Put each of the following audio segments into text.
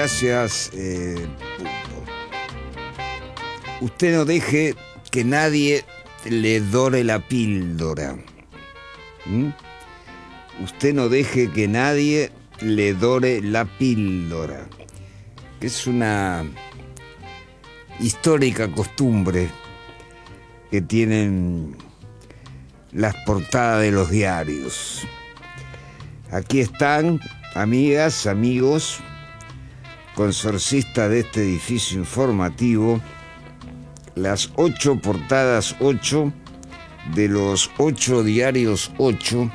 Gracias, Usted no deje que nadie le dore la píldora. Usted no deje que nadie le dore la píldora. Que es una histórica costumbre que tienen las portadas de los diarios. Aquí están, amigas, amigos, consorcistas de este edificio informativo, las 8 portadas 8 de los 8 diarios 8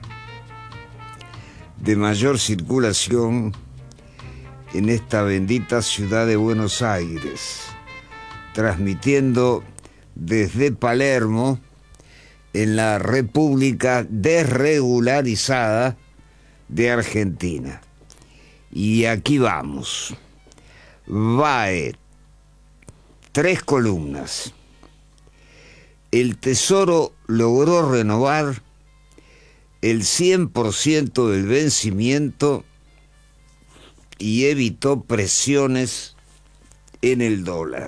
de mayor circulación en esta bendita ciudad de Buenos Aires, transmitiendo desde Palermo, en la República desregularizada de Argentina. Y aquí vamos. VAE, 3 columnas. El Tesoro logró renovar el 100% del vencimiento y evitó presiones en el dólar.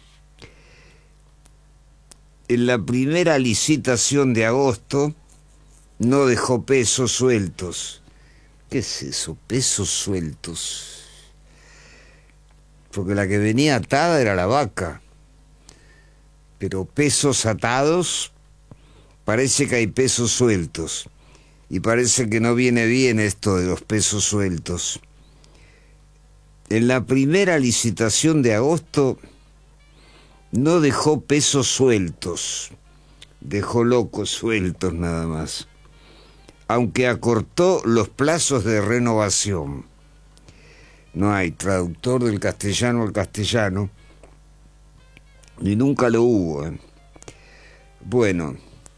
En la primera licitación de agosto no dejó pesos sueltos. ¿Qué es eso? Pesos sueltos. Porque la que venía atada era la vaca. Pero pesos atados, parece que hay pesos sueltos. Y parece que no viene bien esto de los pesos sueltos. En la primera licitación de agosto no dejó pesos sueltos, dejó locos sueltos nada más, aunque acortó los plazos de renovación. No hay traductor del castellano al castellano, ni nunca lo hubo. Bueno,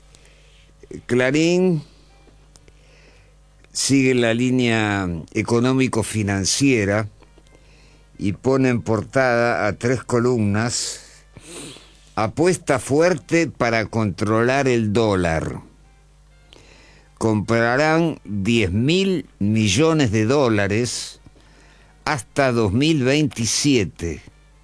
Clarín sigue la línea económico-financiera y pone en portada a 3 columnas: apuesta fuerte para controlar el dólar. Comprarán 10.000 millones de dólares hasta 2027.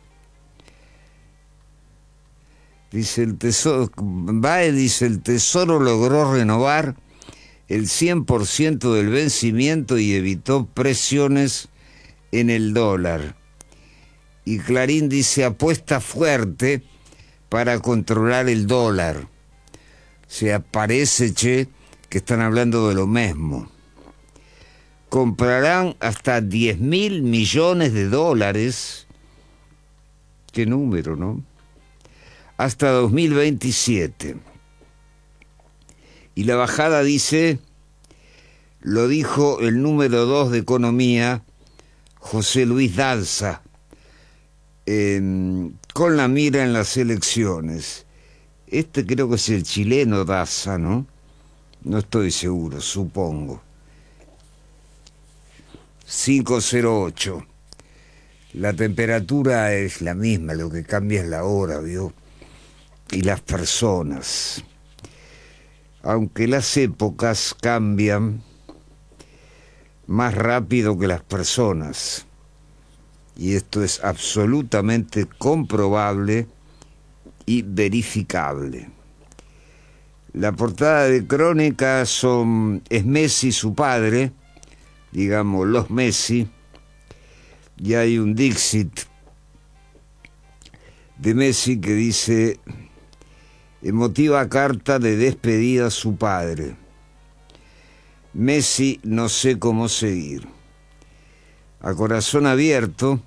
Dice el Tesoro, VAE dice, el Tesoro logró renovar el 100% del vencimiento y evitó presiones en el dólar. Y Clarín dice, apuesta fuerte para controlar el dólar. O sea, parece, que están hablando de lo mismo. Comprarán hasta 10.000 millones de dólares. Qué número, ¿no? Hasta 2027. Y la bajada dice, lo dijo el número 2 de Economía, José Luis Daza, con la mira en las elecciones. Este creo que es el chileno Daza, ¿no? No estoy seguro, supongo. 508. La temperatura es la misma, lo que cambia es la hora, ¿vio? Y las personas. Aunque las épocas cambian más rápido que las personas. Y esto es absolutamente comprobable y verificable. La portada de Crónica es Messi, su padre, digamos, los Messi, y hay un Dixit de Messi que dice, emotiva carta de despedida a su padre. Messi, no sé cómo seguir. A corazón abierto,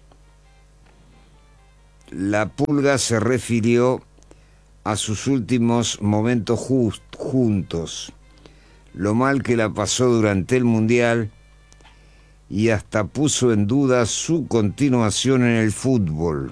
la Pulga se refirió a sus últimos momentos juntos, lo mal que la pasó durante el Mundial y hasta puso en duda su continuación en el fútbol.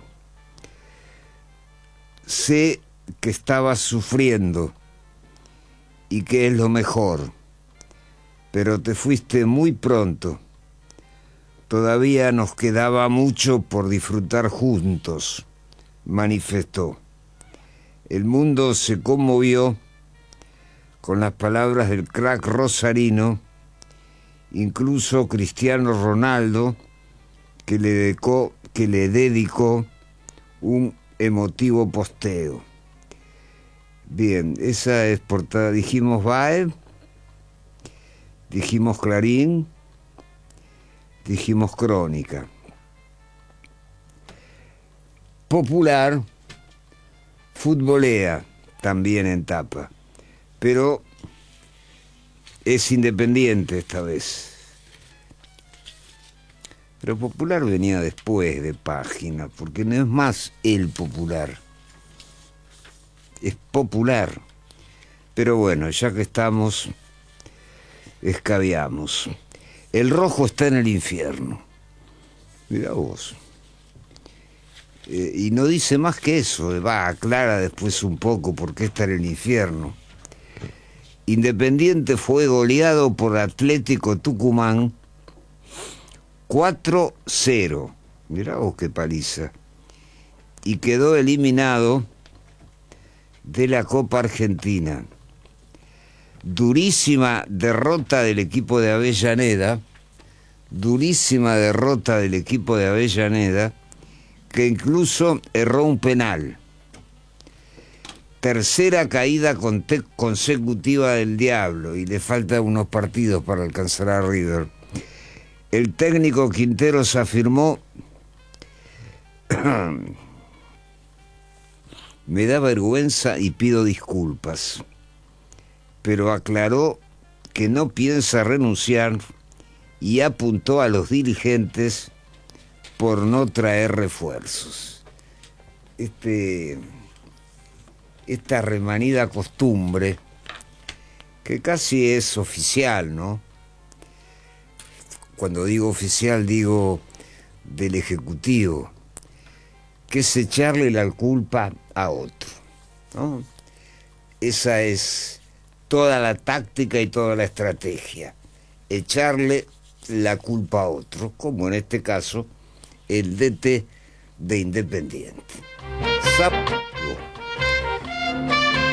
Sé que estabas sufriendo y que es lo mejor, pero te fuiste muy pronto. Todavía nos quedaba mucho por disfrutar juntos, manifestó. El mundo se conmovió con las palabras del crack rosarino. Incluso Cristiano Ronaldo que le dedicó un emotivo posteo. Bien, esa es portada. Dijimos Bae, dijimos Clarín, dijimos Crónica. Popular futbolea también en tapa, pero es independiente esta vez. Pero Popular venía después de Página, porque no es más el Popular, es Popular. Pero bueno, ya que estamos, escabiamos. El rojo está en el infierno. Mirá vos. Y no dice más que eso, aclara después un poco por qué está en el infierno. Independiente fue goleado por Atlético Tucumán 4-0. Mirá vos qué paliza. Y quedó eliminado de la Copa Argentina. Durísima derrota del equipo de Avellaneda. Durísima derrota del equipo de Avellaneda, que incluso erró un penal. Tercera caída consecutiva del Diablo, y le faltan unos partidos para alcanzar a River. El técnico Quinteros afirmó: me da vergüenza y pido disculpas, pero aclaró que no piensa renunciar y apuntó a los dirigentes por no traer refuerzos. Esta remanida costumbre, que casi es oficial, ¿no? Cuando digo oficial, digo del Ejecutivo, que es echarle la culpa a otro, ¿no? Esa es toda la táctica y toda la estrategia, echarle la culpa a otro, como en este caso el DT de Independiente.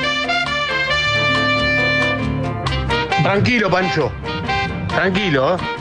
Tranquilo, Pancho. Tranquilo, ¿eh?